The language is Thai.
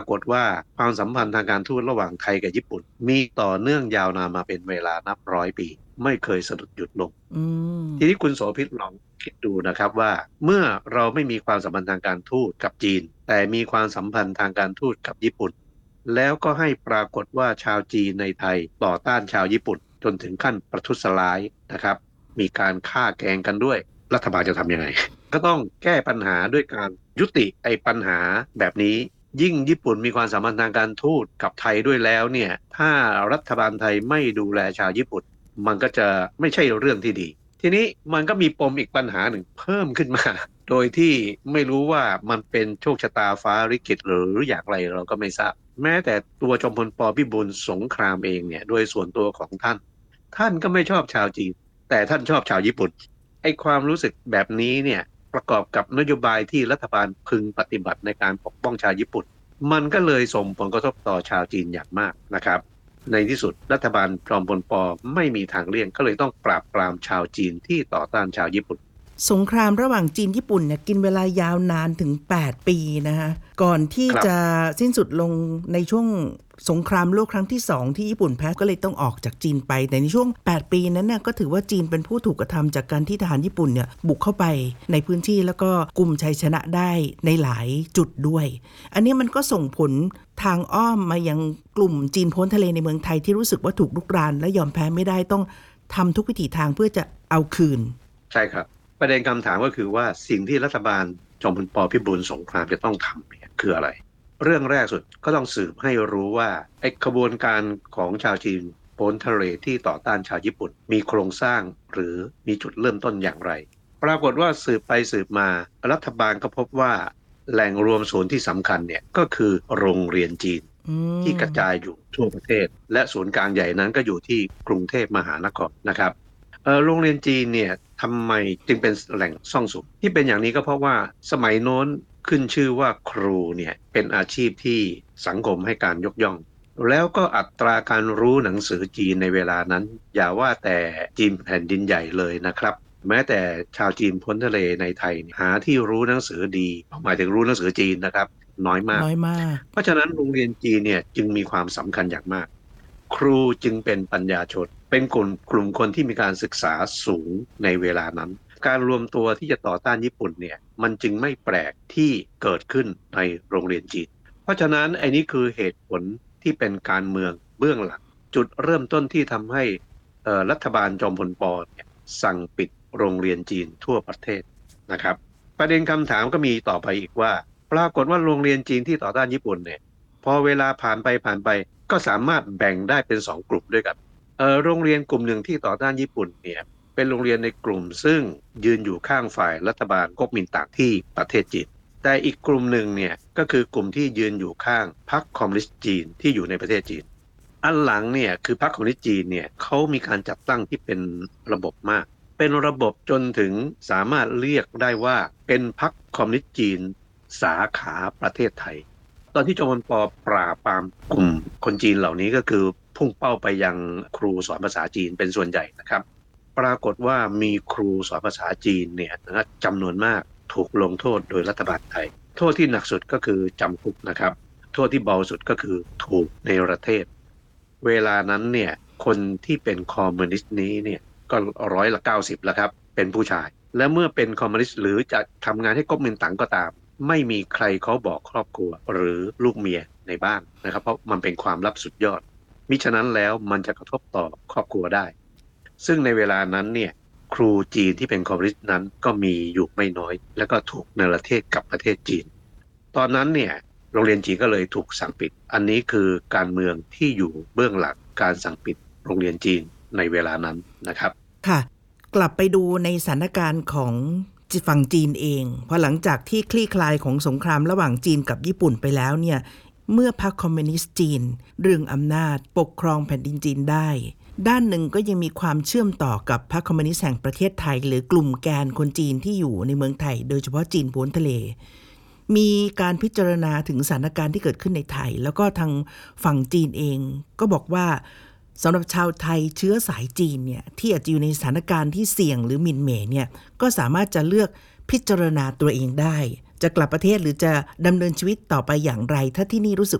ากฏว่าความสัมพันธ์ทางการทูตระหว่างไทยกับญี่ปุ่นมีต่อเนื่องยาวนานมาเป็นเวลานับร้อยปีไม่เคยสะดุดหยุดลงอืมทีนี้คุณโสภิตลองคิดดูนะครับว่าเมื่อเราไม่มีความสัมพันธ์ทางการทูตกับจีนแต่มีความสัมพันธ์ทางการทูตกับญี่ปุ่นแล้วก็ให้ปรากฏว่าชาวจีนในไทยต่อต้านชาวญี่ปุ่นจนถึงขั้นประทุษร้ายนะครับมีการฆ่าแกล้งกันด้วยรัฐบาลจะทำยังไงก็ต้องแก้ปัญหาด้วยการยุติไอ้ปัญหาแบบนี้ยิ่งญี่ปุ่นมีความสัมพันธ์ทางการทูตกับไทยด้วยแล้วเนี่ยถ้ารัฐบาลไทยไม่ดูแลชาวญี่ปุ่นมันก็จะไม่ใช่เรื่องที่ดี ทีนี้มันก็มีปมอีกปัญหาหนึ่งเพิ่มขึ้นมาโดยที่ไม่รู้ว่ามันเป็นโชคชะตาฟ้าลิขิตหรืออย่างไรเราก็ไม่ทราบแม้แต่ตัวจอมพลปพิบูลสงครามเองเนี่ยโดยส่วนตัวของท่านก็ไม่ชอบชาวจีนแต่ท่านชอบชาวญี่ปุ่นไอ้ความรู้สึกแบบนี้เนี่ยประกอบกับนโยบายที่รัฐบาลพึงปฏิบัติในการปกป้องชาวญี่ปุ่นมันก็เลยส่งผลกระทบต่อชาวจีนอย่างมากนะครับ ในที่สุดรัฐบาลจอมพลปไม่มีทางเลี่ยงก็เลยต้องปราบปรามชาวจีนที่ต่อต้านชาวญี่ปุ่นสงครามระหว่างจีนญี่ปุ่นเนี่ยกินเวลายาวนานถึง8ปีนะคะก่อนที่ครับจะสิ้นสุดลงในช่วงสงครามโลกครั้งที่2ที่ญี่ปุ่นแพ้ก็เลยต้องออกจากจีนไปแต่ในช่วง8ปีนั้นน่ะก็ถือว่าจีนเป็นผู้ถูกกระทำจากการที่ทหารญี่ปุ่นเนี่ยบุกเข้าไปในพื้นที่แล้วก็กุมชัยชนะได้ในหลายจุดด้วยอันนี้มันก็ส่งผลทางอ้อมมายังกลุ่มจีนพ้นทะเลในเมืองไทยที่รู้สึกว่าถูกรุกรานและยอมแพ้ไม่ได้ต้องทำทุกวิถีทางเพื่อจะเอาคืนใช่ครับประเด็นคำถามก็คือว่าสิ่งที่รัฐบาลจอมพลปพิบูลสงครามจะต้องทำเนี่ยคืออะไรเรื่องแรกสุดก็ต้องสืบให้รู้ว่าไอ้ขบวนการของชาวจีนพ้นทะเลที่ต่อต้านชาวญี่ปุ่นมีโครงสร้างหรือมีจุดเริ่มต้นอย่างไรปรากฏว่าสืบไปสืบมารัฐบาลก็พบว่าแหล่งรวมศูนย์ที่สำคัญเนี่ยก็คือโรงเรียนจีนอืที่กระมจายอยู่ทั่วประเทศและศูนย์กลางใหญ่นั้นก็อยู่ที่กรุงเทพมหานครนะครับ โรงเรียนจีนเนี่ยทำไมจึงเป็นแหล่งซ่องสุมที่เป็นอย่างนี้ก็เพราะว่าสมัยโน้นขึ้นชื่อว่าครูเนี่ยเป็นอาชีพที่สังคมให้การยกย่องแล้วก็อัตราการรู้หนังสือจีนในเวลานั้นอย่าว่าแต่จีนแผ่นดินใหญ่เลยนะครับแม้แต่ชาวจีนพ้นทะเลในไทยหาที่รู้หนังสือดีหมายถึงรู้หนังสือจีนนะครับน้อยมากน้อยมากเพราะฉะนั้นโรงเรียนจีนเนี่ยจึงมีความสำคัญอย่างมาก ครูจึงเป็นปัญญาชนเป็นกลุ่มคนที่มีการศึกษาสูงในเวลานั้นการรวมตัวที่จะต่อต้านญี่ปุ่นเนี่ยมันจึงไม่แปลกที่เกิดขึ้นในโรงเรียนจีนเพราะฉะนั้นไอ้นี้คือเหตุผลที่เป็นการเมืองเบื้องหลังจุดเริ่มต้นที่ทำให้รัฐบาลจอมพลปเนี่ยสั่งปิดโรงเรียนจีนทั่วประเทศนะครับประเด็นคำถามก็มีต่อไปอีกว่าปรากฏว่าโรงเรียนจีนที่ต่อต้านญี่ปุ่นเนี่ยพอเวลาผ่านไปก็สามารถแบ่งได้เป็น2 กลุ่มด้วยกันโรงเรียนกลุ่มหนึ่งที่ต่อต้านญี่ปุ่นเนี่ยเป็นโรงเรียนในกลุ่มซึ่งยืนอยู่ข้างฝ่ายรัฐบาลก๊กมินตั๋งที่ประเทศจีนแต่อีกกลุ่มหนึ่งเนี่ยก็คือกลุ่มที่ยืนอยู่ข้างพรรคคอมมิวนิสต์จีนที่อยู่ในประเทศจีนอันหลังเนี่ยคือพรรคคอมมิวนิสต์จีนเนี่ยเขามีการจัดตั้งที่เป็นระบบมากเป็นระบบจนถึงสามารถเรียกได้ว่าเป็นพรรคคอมมิวนิสต์จีนสาขาประเทศไทย ตอนที่จอมพลปปราบปรามกลุ่มคนจีนเหล่านี้ก็คือพุ่งเป้าไปยังครูสอนภาษาจีนเป็นส่วนใหญ่นะครับปรากฏว่ามีครูสอนภาษาจีนเนี่ยจำนวนมากถูกลงโทษโดยรัฐบาลไทยโทษที่หนักสุดก็คือจำคุกนะครับโทษที่เบาสุดก็คือถูกในประเทศเวลานั้นเนี่ยคนที่เป็นคอมมิวนิสต์นี้เนี่ยก็90%แล้วครับเป็นผู้ชายและเมื่อเป็นคอมมิวนิสต์หรือจะทำงานให้ก๊กมินตั๋งก็ตามไม่มีใครเขาบอกครอบครัวหรือลูกเมียในบ้านนะครับเพราะมันเป็นความลับสุดยอดมิฉะนั้นแล้วมันจะกระทบต่อครอบครัวได้ซึ่งในเวลานั้นเนี่ยครูจีนที่เป็นคอมมิวนิสต์นั้นก็มีอยู่ไม่น้อยแล้วก็ถูกเนรเทศกับประเทศจีนตอนนั้นเนี่ยโรงเรียนจีนก็เลยถูกสั่งปิดอันนี้คือการเมืองที่อยู่เบื้องหลังการสั่งปิดโรงเรียนจีนในเวลานั้นนะครับค่ะกลับไปดูในสถานการณ์ของฝั่งจีนเองพอหลังจากที่คลี่คลายของสงครามระหว่างจีนกับญี่ปุ่นไปแล้วเนี่ยเมื่อพรรคคอมมิวนิสต์จีนเรื่องอำนาจปกครองแผ่นดินจีนได้ด้านหนึ่งก็ยังมีความเชื่อมต่อกับพรรคคอมมิวนิสต์แห่งประเทศไทยหรือกลุ่มแกนคนจีนที่อยู่ในเมืองไทยโดยเฉพาะจีนพ้นทะเลมีการพิจารณาถึงสถานการณ์ที่เกิดขึ้นในไทยแล้วก็ทางฝั่งจีนเองก็บอกว่าสำหรับชาวไทยเชื้อสายจีนเนี่ยที่อาจจะอยู่ในสถานการณ์ที่เสี่ยงหรือหมิ่นเหม่เนี่ยก็สามารถจะเลือกพิจารณาตัวเองได้จะกลับประเทศหรือจะดำเนินชีวิตต่อไปอย่างไรถ้าที่นี่รู้สึก